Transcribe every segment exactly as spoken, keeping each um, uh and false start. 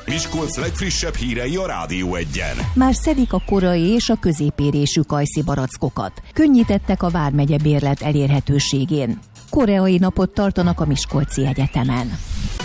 Miskolc legfrissebb hírei a Rádió Egyen. Már szedik a korai és a középérésű kajszi barackokat. Könnyítettek a vármegye bérlet elérhetőségén. Koreai napot tartanak a Miskolci Egyetemen.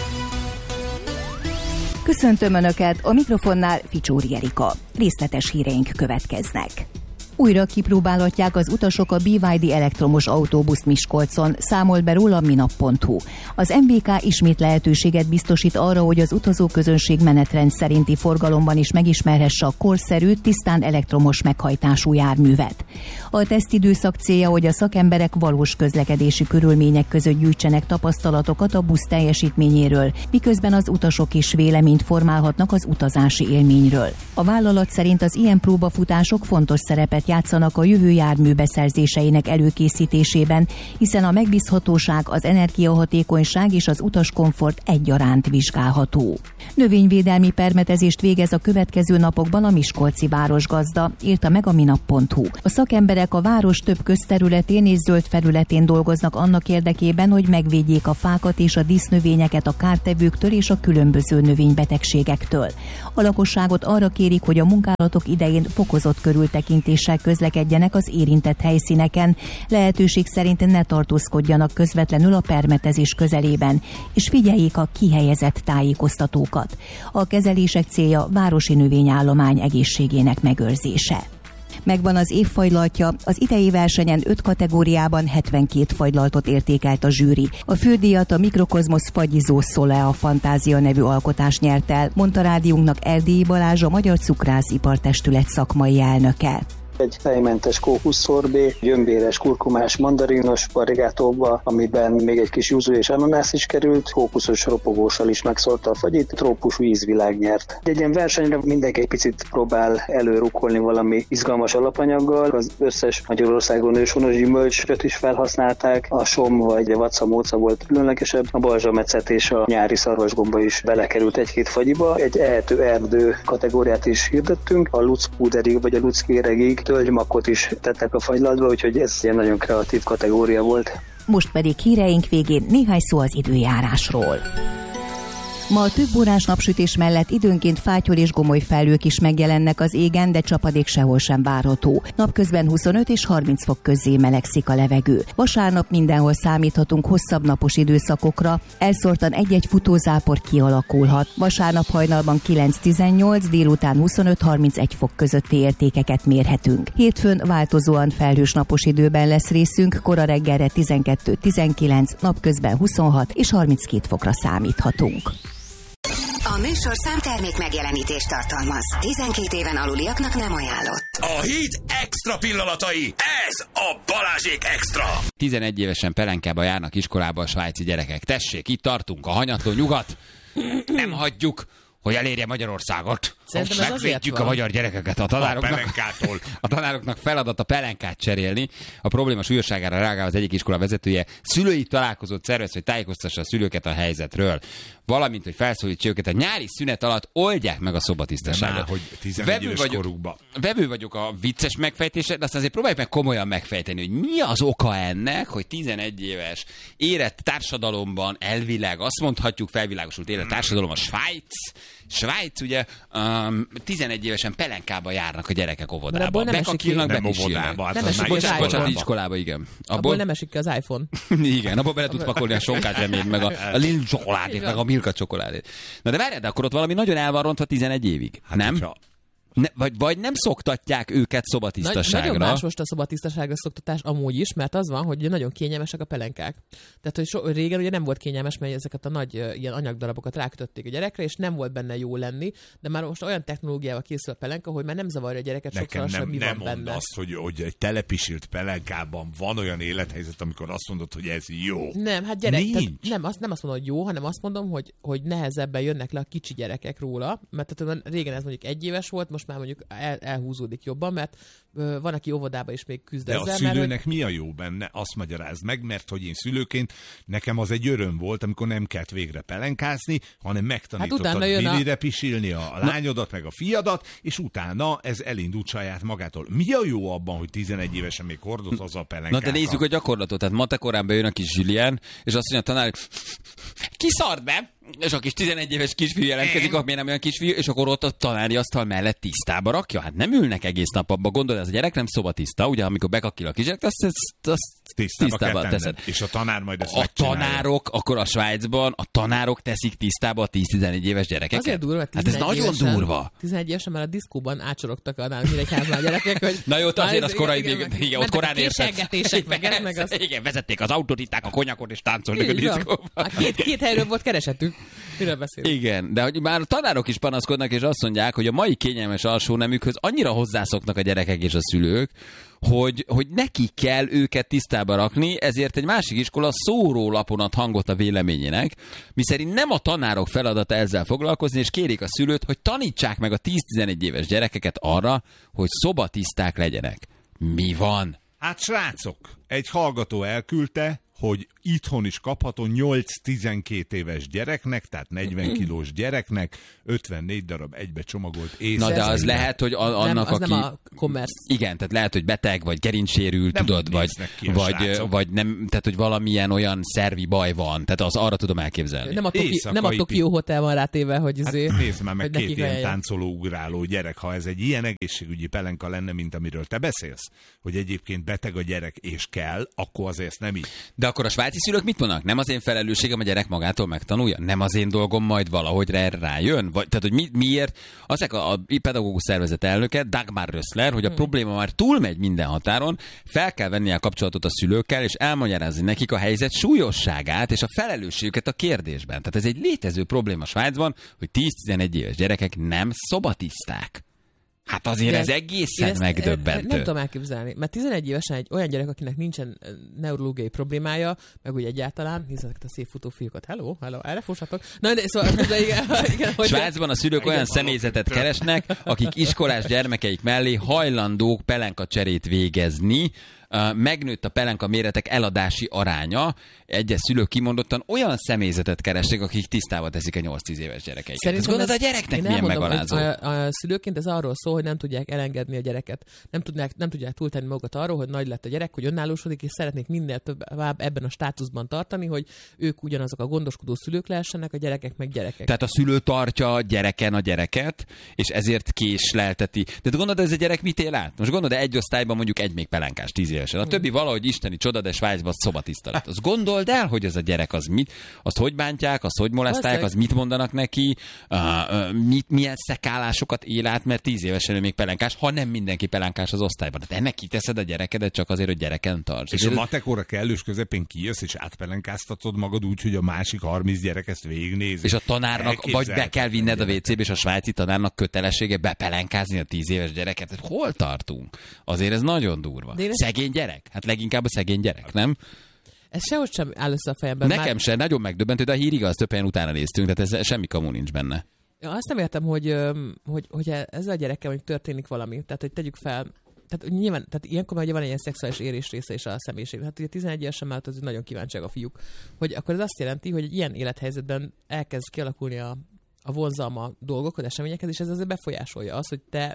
Köszöntöm Önöket, a mikrofonnál Ficsóri Erika. Részletes híreink következnek. Újra kipróbálhatják az utasok a bé vé dé elektromos autóbuszt Miskolcon, számol be róla minap pont hu. Az em vé ká ismét lehetőséget biztosít arra, hogy az utazóközönség menetrend szerinti forgalomban is megismerhesse a korszerű, tisztán elektromos meghajtású járművet. A tesztidőszak célja, hogy a szakemberek valós közlekedési körülmények között gyűjtsenek tapasztalatokat a busz teljesítményéről, miközben az utasok is véleményt formálhatnak az utazási élményről. A vállalat szerint az ilyen próbafutások fontos szerepet játszanak a jövő jármű beszerzéseinek előkészítésében, hiszen a megbízhatóság, az energiahatékonyság és az utaskomfort egyaránt vizsgálható. Növényvédelmi permetezést végez a következő napokban a miskolci városgazda, írta meg a minap pont hu. A szakemberek a város több közterületén és zöld felületén dolgoznak annak érdekében, hogy megvédjék a fákat és a dísznövényeket a kártevőktől és a különböző növénybetegségektől. A lakosságot arra kérik, hogy a munkálatok idején fokozott körültekintéssel közlekedjenek az érintett helyszíneken, lehetőség szerint ne tartózkodjanak közvetlenül a permetezés közelében, és figyeljék a kihelyezett tájékoztatókat. A kezelések célja városi növényállomány egészségének megőrzése. Megvan az évfajlaltja, az idei versenyen öt kategóriában hetvenkét fajlaltot értékelt a zsűri. A fődíjat a Mikrokozmosz fagyizó Szolea Fantázia nevű alkotás nyert el, mondta rádiónknak Erdélyi Balázs, a Magyar Cukrászipartestület szakmai elnöke. Egy fejmentes kókuszszorbé, gyömbéres, kurkumás, mandarinos varigátóba, amiben még egy kis yuzu és ananász is került, kókuszos ropogóssal is megszórta a fagyit, trópusú ízvilág nyert. Egy ilyen versenyre mindenki egy picit próbál előrukkolni valami izgalmas alapanyaggal. Az összes Magyarországon őshonos gyümölcsöt is felhasználták, a som vagy a vacamóca volt különlegesebb, a balzsametszet és a nyári szarvasgomba is belekerült egy-két fagyiba. Egy ehető erdő kategóriát is hirdettünk, a luckpúderig vagy a luckkéregig tölgymakot is tettek a fagylaltba, úgyhogy ez egy nagyon kreatív kategória volt. Most pedig híreink végén néhány szó az időjárásról. Ma a több órás napsütés mellett időnként fátyol és gomoly felhők is megjelennek az égen, de csapadék sehol sem várható. Napközben huszonöt és harminc fok közé melegszik a levegő. Vasárnap mindenhol számíthatunk hosszabb napos időszakokra, elszórtan egy-egy futózápor kialakulhat. Vasárnap hajnalban kilenc-tizennyolc, délután huszonöt-harmincegy fok közötti értékeket mérhetünk. Hétfőn változóan felhős napos időben lesz részünk, kora reggelre tizenkettő-tizenkilenc, napközben huszonhat és harminckét fokra számíthatunk. A műsorszám termék megjelenítést tartalmaz. tizenkét éven aluliaknak nem ajánlott. A hét extra pillanatai, ez a Balázsék Extra. tizenegy évesen pelenkába járnak iskolába a svájci gyerekek. Tessék, itt tartunk, a hanyatló nyugat. Nem hagyjuk, hogy elérje Magyarországot. Megvédjük a magyar gyerekeket a tanároknak. A, a tanároknak feladat a pelenkát cserélni. A probléma súlyosságára reagál az egyik iskola vezetője. Szülői találkozót szervez, hogy tájékoztassa a szülőket a helyzetről. Valamint, hogy felszólítsa őket a nyári szünet alatt oldják meg a szobatisztaságot. Már, hogy tizenegy éves korukba. Vevő vagyok a vicces megfejtésre, de aztán azért próbáljuk meg komolyan megfejteni, hogy mi az oka ennek, hogy tizenegy éves érett társadalomban elvileg, azt mondhatjuk, felvilágosult érett társadalom a Svájc. Svájc ugye um, tizenegy évesen pelenkába járnak a gyerekek óvodába. Bekakilnak, bepisilnek. Nem esik ki az Bocsánat, iPhone. iskolába, igen. Abból, abból nem esik ki az iPhone. Igen, abból bele tudsz pakolni a sonkát reményt, meg a, a Lil csokoládét, meg a Milka csokoládét. Na de várjál, de akkor ott valami nagyon el van rontva tizenegy évig, hát nem? Hogyha... Ne, vagy, vagy nem szoktatják őket szobatisztaságra. Nagy, nagyon más most a szobatisztaságra szoktatás amúgy is, mert az van, hogy nagyon kényelmesek a pelenkák. Tehát, hogy so, régen ugye nem volt kényelmes, mert ezeket a nagy uh, ilyen anyagdarabokat rákötötték a gyerekre, és nem volt benne jó lenni, de már most olyan technológiával készül a pelenka, hogy már nem zavarja a gyereket sokszor, sem mi nem van benne. Nem azt, hogy, hogy egy telepisilt pelenkában van olyan élethelyzet, amikor azt mondod, hogy ez jó. Nem, hát gyerek, nem, azt, nem azt mondom, hogy jó, hanem azt mondom, hogy, hogy nehezebben jönnek le a kicsi gyerekek róla, mert tehát régen ez mondjuk egy éves volt, most már mondjuk el, elhúzódik jobban, mert ö, van, aki óvodába is még küzd ezzel. De a szülőnek mert, mi a jó benne? Azt magyarázd meg, mert hogy én szülőként nekem az egy öröm volt, amikor nem kellett végre pelenkázni, hanem megtanítottad hát bilire a... pisilni a lányodat, meg a fiadat, és utána ez elindult saját magától. Mi a jó abban, hogy tizenegy évesen még hordoz az a pelenkákat? Na de nézzük a gyakorlatot. Tehát matekorán bejön a kis Julien, és azt mondja a tanár, ki szart be? És a kis tizenegy éves kisfiú jelentkezik, akkor miért nem olyan kisfiú, és akkor ott a tanári asztal mellett tisztába rakja? Hát nem ülnek egész nap abba, gondolod, ez a gyerek nem szobatiszta, ugye, amikor bekakil a kisgyerek, azt, azt, azt tisztába, tisztába teszed. És a tanár majd ezt A tanárok, akkor a Svájcban, a tanárok teszik tisztába a tíz-tizenegy éves gyerekeket. Azért durva, hát ez nagyon évesen, durva. tizenegy évesen már a diszkóban ácsorogtak a Nyíregyházán a gyerekek, hogy... Na jó, azért az korai, igen, még, igen, ott korán érted. Meg, meg az... Igen, vezették az autoriták a konyakot, és táncolnak a diszkóban. Két, két helyről volt keresetük. Miről beszélünk? Igen, de hogy már a tanárok is panaszkodnak, és azt mondják, hogy a mai kényelmes alsóneműkhöz annyira hozzászoknak a gyerekek és a szülők, hogy, hogy neki kell őket tisztába rakni, ezért egy másik iskola szórólapon ad hangot a véleményének, miszerint nem a tanárok feladata ezzel foglalkozni, és kérik a szülőt, hogy tanítsák meg a tíz-tizenegy éves gyerekeket arra, hogy szobatiszták legyenek. Mi van? Hát srácok, egy hallgató elküldte, hogy itthon is kapható nyolc-tizenkét éves gyereknek, tehát negyven kilós gyereknek, ötvennégy darab egybe csomagolt észre. Na de az lehet, hogy annak, nem, az aki... nem a commerce. Igen, tehát lehet, hogy beteg, vagy gerincsérült, nem tudod, vagy, vagy, vagy nem, tehát, hogy valamilyen olyan szervi baj van. Tehát az arra tudom elképzelni. Nem a, Toki, nem a Tokió Hotel van rátéve, hogy azért... Hát nézd már meg két ilyen táncoló, ugráló gyerek, ha ez egy ilyen egészségügyi pelenka lenne, mint amiről te beszélsz, hogy egyébként beteg a gyerek és kell, akkor azért nem így. De akkor a svájci szülők mit mondanak? Nem az én felelősségem, a gyerek magától megtanulja? Nem az én dolgom majd valahogy rájön? Vagy, tehát, hogy mi, miért? Azek a, a pedagógus szervezet elnöke, Dagmar Rössler, hogy a hmm. probléma már túlmegy minden határon, fel kell venni a kapcsolatot a szülőkkel, és elmagyarázni nekik a helyzet súlyosságát és a felelősségüket a kérdésben. Tehát ez egy létező probléma Svájcban, hogy tíz-tizenegy éves gyerekek nem szobatiszták. Hát azért ez, ez egészen ezt, megdöbbentő. Nem tudom elképzelni, mert tizenegy évesen egy olyan gyerek, akinek nincsen neurológiai problémája, meg úgy egyáltalán, nézzük a szép futó fiúkat. Hello, hello, erre fussatok. Na, de szóval, de igen, igen, hogy Svájcban a szülők olyan személyzetet keresnek, akik iskolás gyermekeik mellé hajlandók pelenkacserét végezni. Uh, megnőtt a pelenka méretek eladási aránya. Egyes szülők kimondottan olyan személyzetet keresnek, akik tisztába teszik a nyolc-tíz éves gyerekeiket. Szerintem gondolod, a gyereknek milyen megalázó. A, a szülőként ez arról szól, hogy nem tudják elengedni a gyereket. Nem tudják, nem tudják túltenni magukat arról, hogy nagy lett a gyerek, hogy önállósodik, és szeretnék minél tovább ebben a státuszban tartani, hogy ők ugyanazok a gondoskodó szülők lehessenek, a gyerekek meg gyerekek. Tehát a szülő tartja a gyereken a gyereket, és ezért késlelteti. De gondolod, ez a gyerek mit él át? Most gondolod, egy osztályban mondjuk egy még pelenkás, tíz éves. A többi valahogy isteni csoda, de Svájcban szobatiszta lett. Azt gondold el, hogy ez a gyerek az mit, azt hogy bántják, azt hogy molesztálják, az mit mondanak neki, uh, uh, mit, milyen szekálásokat él át, mert tíz évesen ő még pelenkás, ha nem mindenki pelenkás az osztályban. Tehát ennek kiteszed a gyerekedet csak azért, hogy gyereken tarts. És a matekóra kellős közepén kijössz, és átpelenkáztatod magad úgy, hogy a másik harminc gyerek ezt végignézi. És a tanárnak vagy be kell vinned a vécébe, és a svájci tanárnak kötelessége bepelenkázni a tíz éves gyereket. Hát hol tartunk? Azért ez nagyon durva. Szegény gyerek? Hát leginkább a szegény gyerek, nem? Ez sehogy sem áll össze a fejemben. Nekem már... sem, nagyon megdöbbentő, de a hír igaz, több helyen utána néztünk, tehát ez semmi kamu nincs benne. Ja, azt nem értem, hogy, hogy, hogy ezzel a gyerekkel hogy történik valami. Tehát, hogy tegyük fel, tehát nyilván, tehát ilyenkor már ugye van egy ilyen szexuális érés része és a személyiség. Hát ugye tizenegy évesen már az nagyon kíváncsiak a fiúk. Hogy akkor ez azt jelenti, hogy egy ilyen élethelyzetben elkezd kialakulni a, a vonzalma dolgokhoz, eseményekhez, és ez azért befolyásolja azt, hogy te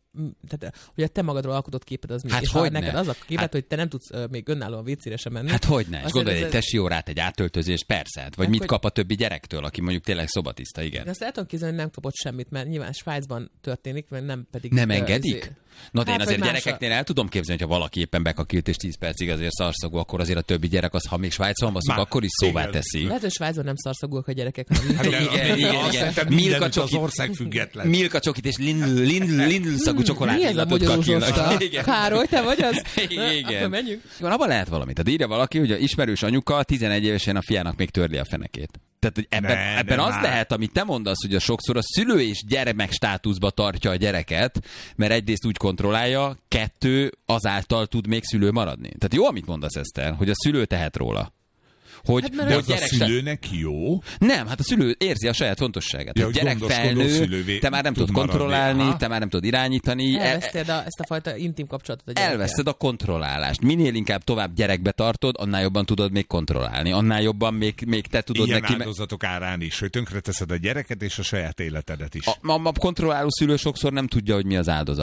tehát, hogy a te magadról alkotott képed az mi? Hát és hogy neked ne? az a képed, hát, hogy te nem tudsz uh, még önállóan vécére sem menni. Hát hogy ne? És gondolj, egy ez... tesi órát, egy átöltözés, persze. Hát, vagy hát, mit hogy... kap a többi gyerektől, aki mondjuk tényleg szobatiszta, igen. De azt el tudom képzelni, hogy nem kapott semmit, mert nyilván Svájcban történik, vagy nem pedig... Nem engedik? Ezért... Na de hát, én azért gyerekeknél a... el tudom képzelni, hogy ha valaki éppen bekakilt és tíz percig azért szarszagú, akkor azért a többi gyerek az, ha még Svájcon van, Már, akkor is szóvá igen. teszi. Lehet, hogy Svájcban nem szarszagúak a gyerekek. Hanem... Hát, igen, igen, igen. Milka csokit, az ország független. Milka csokit és Lindl, Lindl, Lindl szagú csokoládéllatot kakilnak. Károly, te vagy az? Igen. Akkor menjünk. Abban lehet valamit. Tehát írja valaki, hogy a ismerős anyuka tizenegy évesen a fiának még törli a fenekét. Tehát hogy ebben, ne, ebben az már. Lehet, amit te mondasz, hogy a sokszor a szülő és gyermek státuszba tartja a gyereket, mert egyrészt úgy kontrollálja, kettő azáltal tud még szülő maradni. Tehát jó, amit mondasz, Eszter, hogy a szülő tehet róla. Hogy, hát, de hogy a szülőnek jó? Nem, hát a szülő érzi a saját fontosságát. Ja, a gyerek felnő, szülővé te már nem tud kontrollálni, maradni. Te már nem tudod irányítani. Elveszted a, ezt a fajta intim kapcsolatot a gyerekkel. Elveszted a kontrollálást. Minél inkább tovább gyerekbe tartod, annál jobban tudod még kontrollálni. Annál jobban még, még te tudod ilyen neki... Ilyen áldozatok árán is, hogy tönkreteszed a gyereket és a saját életedet is. A, a, a kontrolláló szülő sokszor nem tudja, hogy mi az áldozat.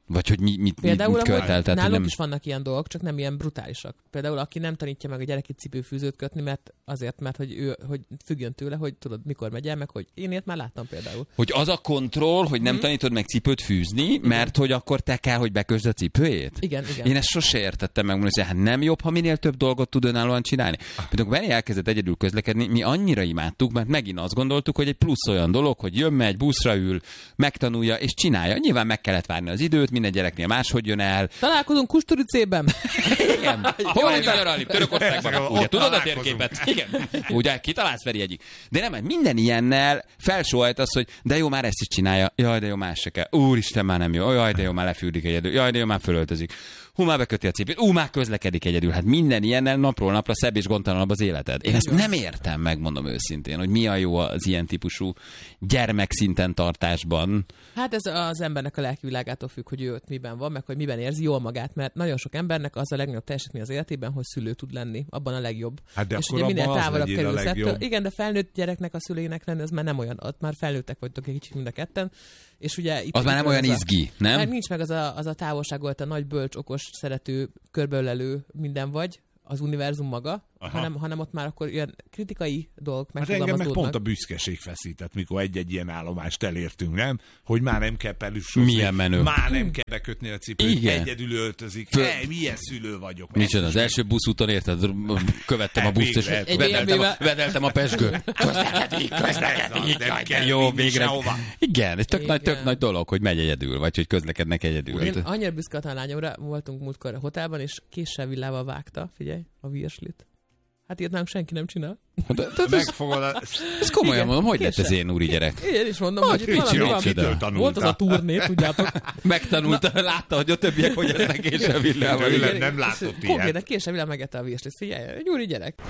Vagy hogy mi, mit, Például mit követel? Tehát, nálunk nem... is vannak ilyen dolgok, csak nem ilyen brutálisak. Például aki nem tanítja meg a gyereki cipőfűzőt kötni, mert azért, mert hogy ő hogy függjön tőle, hogy tudod, mikor megy el, meg hogy én ilyet már láttam például. Hogy az a kontroll, hogy nem hmm. tanítod meg cipőt fűzni, mert hogy akkor te kell, hogy bekösd a cipőjét? Igen, igen. Én ezt sose értettem meg, hogy hát nem jobb, ha minél több dolgot tud önállóan csinálni. Például Benni elkezdett egyedül közlekedni, mi annyira imádtuk, mert megint azt gondoltuk, hogy egy plusz olyan dolog, hogy jön, megy, buszra ül, megtanulja és csinálja. Nyilván meg kellett várni az időt, minden gyereknél máshogy jön el. Találkozunk Kusturicében. Igen. Hol vagyunk nyaralni? Törökországban. Ugye tudod a térképet? Igen. Ugye kitalálsz Feri egyik. De nem, minden ilyennel felsóhajt az, hogy de jó, már ezt is csinálja. Jaj, de jó, más se kell. Úristen, már nem jó. Jaj, de jó, már lefürdik egyedül. Jaj, de jó, már fölöltözik. Hú, már beköti a cipőt. Ú, már közlekedik egyedül. Hát minden ilyennel napról napra szebb és gondtalanabb az életed. Én ezt nem értem, megmondom őszintén, hogy mi a jó az ilyen típusú gyermekszinten tartásban. Hát ez az embernek a lelkivilágától függ, hogy ő ott miben van, meg hogy miben érzi jól magát, mert nagyon sok embernek az a legnagyobb teljesítmény az életében, hogy szülő tud lenni, abban a legjobb. Hát de és akkor ugye minél távolabb kerülsz ettől. Igen, de felnőtt gyereknek a szülőinek lenni, az már nem olyan, ott már felnőttek vagytok egy kicsit mind a ketten. És ugye itt az már nem olyan izgi, nem? Mert nincs meg az a, az a távolság, volt a nagy, bölcs, okos, szerető, körbeölelő minden vagy, az univerzum maga, hanem, hanem ott már akkor ilyen kritikai dolgok megfogalmazódnak. Hát engem meg pont a büszkeség feszített, mikor egy-egy ilyen állomást elértünk, nem? Hogy már nem kell pelüssozni. Milyen menő. Már nem kell bekötni a cipőt, igen. Egyedül öltözik. Föl... Hey, milyen szülő vagyok. Micsoda, az első buszúton érted? Követtem a buszt, és vedeltem a, vedeltem a pesgőt. Közlekedik, közlekedik. Jó, végre. Igen, ez tök nagy, tök nagy dolog, hogy megy egyedül, vagy hogy közlekednek egyedül. Én annyira büszke a lányomra, voltunk múltkor a hotelban, és késsel villával vágta, figyelj, a virslit. Hát ilyet nálunk senki nem csinál. De, de, de megfogod. Ez komolyan igen, mondom, hogy lett ez én úri gyerek? Én is mondom, hogy, hogy itt valami van. Volt az a turné, tudjátok. Megtanulta, na. Látta, hogy a többiek hogy esznek késsel villával. Nem látott ilyet. Konkrétan késsel villával megette a virslit. Figyelj, egy úri gyerek.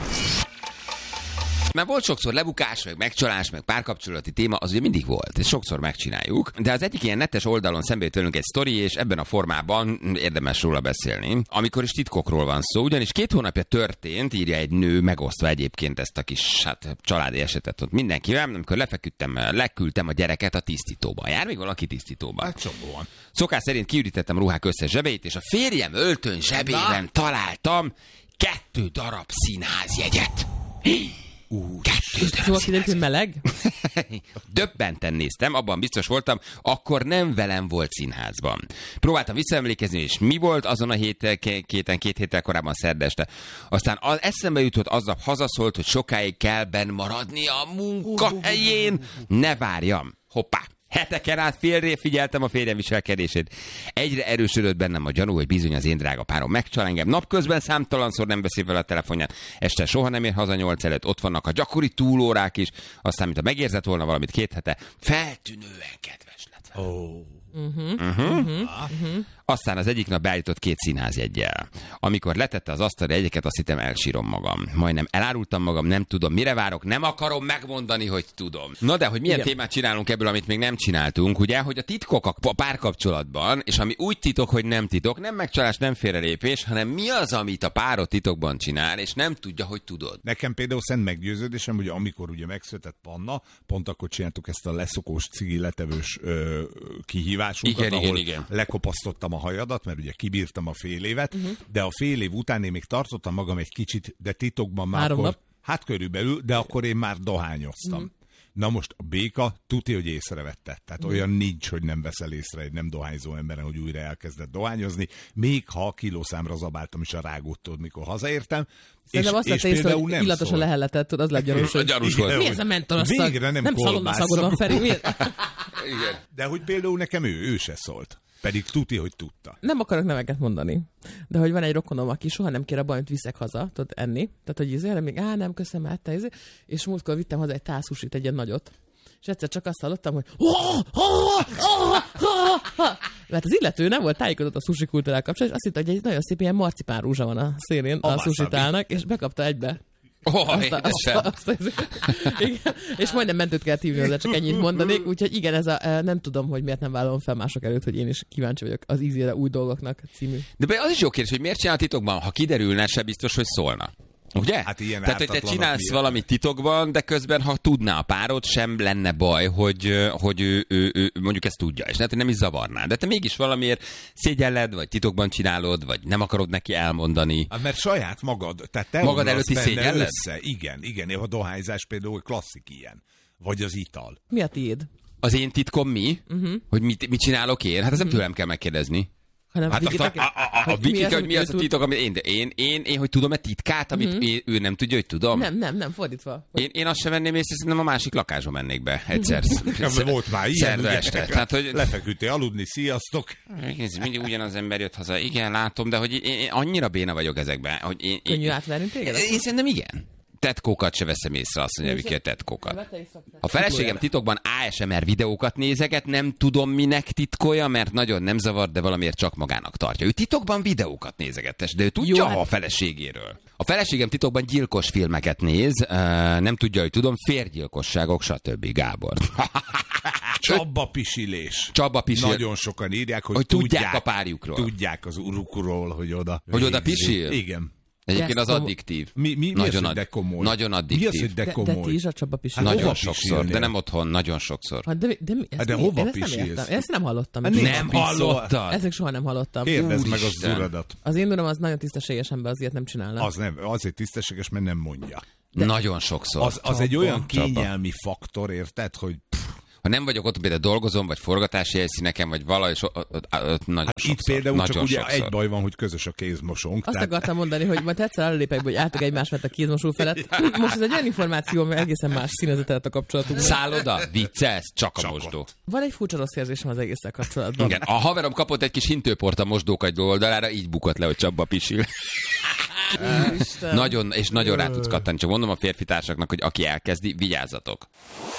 Mert volt sokszor lebukás, meg megcsalás, meg párkapcsolati téma, az ugye mindig volt, és sokszor megcsináljuk. De az egyik ilyen netes oldalon szembe jött velünk egy sztori, és ebben a formában érdemes róla beszélni. Amikor is titkokról van szó, ugyanis két hónapja történt, írja egy nő, megosztva egyébként ezt a kis hát, családi esetet ott mindenkivel, amikor lefeküdtem, leküldtem a gyereket a tisztítóba. Jár még valaki tisztítóba? Hát csomóan. Szokás szerint kiürítettem a ruhák összes zsebeit, és a férjem öltön zsebében na. találtam kettő darab színházjegyet. Uh, szóval kiderült, hogy meleg? Döbbenten néztem, abban biztos voltam, akkor nem velem volt színházban. Próbáltam visszaemlékezni, és mi volt azon a héten, két, két héttel korábban szerdeste. Aztán az eszembe jutott, aznap hazaszólt, hogy sokáig kell benn maradni a munkahelyén. Ne várjam. Hoppá. Heteken át félré figyeltem a férjem viselkedését. Egyre erősödött bennem a gyanú, hogy bizony az én drága párom megcsal engem. Napközben számtalanszor nem veszi fel a telefonját. Este soha nem ér haza nyolc előtt. Ott vannak a gyakori túlórák is. Aztán, mint a megérzett volna valamit két hete, feltűnően kedves lett. Oh. Uh-huh. Uh-huh. Uh-huh. Aztán az egyik nap beállított két színházjeggyel. Amikor letette az asztalra egyeket, azt hittem elsírom magam. Majdnem elárultam magam, nem tudom, mire várok, nem akarom megmondani, hogy tudom. Na de, hogy milyen igen. témát csinálunk ebből, amit még nem csináltunk, ugye, hogy a titkok a párkapcsolatban, és ami úgy titok, hogy nem titok, nem megcsalás, nem félrelépés, hanem mi az, amit a párod titokban csinál, és nem tudja, hogy tudod. Nekem például szent meggyőződésem, hogy amikor ugye megszületett Panna, pont akkor csináltuk ezt a leszokós cigi letevős ö, kihívásunkat, igen, ahol igen, igen. lekopasztottam a hajadat, mert ugye kibírtam a fél évet, uh-huh. de a fél év után én még tartottam magam egy kicsit, de titokban már Három akkor, nap. hát körülbelül, de akkor én már dohányoztam. Uh-huh. Na most a béka tuti, hogy észrevette. Tehát uh-huh. olyan nincs, hogy nem veszel észre egy nem dohányzó emberen, hogy újra elkezdett dohányozni, még ha kilószámra zabáltam is a rágótól, mikor hazaértem. Szerintem azt vette észre, hogy illatos a lehelletet, tudod, az lett gyanús, hogy gyanús volt. Mi ez a mentorosszag? Végre nem, nem szalonnaszagodban, Feri. Igen. De hogy például nekem ő, ő se szólt. Pedig tuti, hogy tudta. Nem akarok neveket mondani, de hogy van egy rokonom, aki soha nem kér abban, amit viszek haza, tudod, enni. Tehát, hogy izére még, á, nem, köszönöm, hát te izé. És múltkor vittem haza egy tálsusit, egy ilyen nagyot. És egyszer csak azt hallottam, hogy mert az illető nem volt tájékozott a sushi kultúrával kapcsolatban, és azt hitte, hogy egy nagyon szép ilyen marcipán rúzsa van a szélén a, a susitálnak, és bekapta egybe. Oh, azt, azt, azt, azt, igen, és majdnem mentőt kell hívni, de csak ennyit mondanék, úgyhogy igen, ez a, nem tudom, hogy miért nem vállalom fel mások előtt, hogy én is kíváncsi vagyok az ízére új dolgoknak című. De az is jó kérdés, hogy miért csinál titokban, ha kiderülne, se biztos, hogy szólna. Ugye? Hát ilyen Tehát, hogy te csinálsz valamit titokban, de közben, ha tudná a párod, sem lenne baj, hogy, hogy ő, ő, ő mondjuk ezt tudja, és lehet, hogy nem is zavarná. De te mégis valamiért szégyelled, vagy titokban csinálod, vagy nem akarod neki elmondani. Hát mert saját magad, tehát te magad előtti szégyelled? Össze. Igen, igen, a dohányzás például klasszik ilyen. Vagy az ital. Mi a tiéd? Az én titkom mi? Uh-huh. Hogy mit, mit csinálok én? Hát ez nem uh-huh. tőlem kell megkérdezni. Hanem hát a, a, a, a Viki, hogy mi az a titok, amit én, én, én, én, hogy tudom-e titkát, amit mm-hmm. én, ő nem tudja, hogy tudom? Nem, nem, nem, fordítva. Én, én azt sem venném észre, szerintem a másik lakásba mennék be egyszer. Nem, volt már ilyen. Szerda este. Tehát, hogy... Lefeküdtél aludni, sziasztok. Mindig ugyanaz ember jött haza. Igen, látom, de hogy én, én annyira béna vagyok ezekben. Hogy én, Könnyű én, átverni téged? Én, én szerintem igen. Tetkókat se veszem észre, azt mondja, Viki, a tetkókat. A feleségem titokban á es em er videókat nézeget, nem tudom minek titkolja, mert nagyon nem zavar, de valamiért csak magának tartja. Ő titokban videókat nézegetes, de ő tudja Jó, hát... a feleségéről. A feleségem titokban gyilkos filmeket néz, nem tudja, hogy tudom, férgyilkosságok, stb. Gábor. Csaba pisilés. Csaba pisil. Nagyon sokan írják, hogy, hogy tudják, tudják a párjukról. Tudják az urukról, hogy oda. Hogy oda pisil? Igen. Egyébként az addiktív. Mi, mi, mi nagyon az, hogy de komoly? Nagyon addiktív. Mi az, hogy de komoly? De, de ti is a Csaba pisil. Hát nagyon sokszor, de nem otthon, nagyon sokszor. Hát de, de, mi, hát de mi? hova Én pisilsz? Ezt, ezt nem hallottam. Hát nem hallottad? Ezek soha nem hallottam. Kérdezd meg az uradat. Az én uram az nagyon tisztességes ember, azért nem csinálna. Az nem, azért tisztességes, mert nem mondja. De nagyon sokszor. Az, az egy olyan kényelmi faktor, érted, hogy... Ha nem vagyok ott, például dolgozom, vagy forgatási helyszíneken, vagy valahogy so, nagyon hát sokszor. Itt például nagyon csak ugye sokszor. Egy baj van, hogy közös a kézmosónk. Azt tehát... akartam mondani, hogy majd egyszer előlépek, hogy álltok egymás mert a kézmosó felett. Most ez egy olyan információ, mert egészen más színezetet a kapcsolatunk. Szálloda, viccelsz, csak a csak mosdó. Van egy furcsa rossz érzésem az egésszel kapcsolatban. Igen, a haverom kapott egy kis hintőport a mosdókagy oldalára, így bukott le, hogy Csaba pisil. Nagyon, és nagyon rá tudsz kattani. Csak mondom a férfi társaknak, hogy aki elkezdi, vigyázzatok.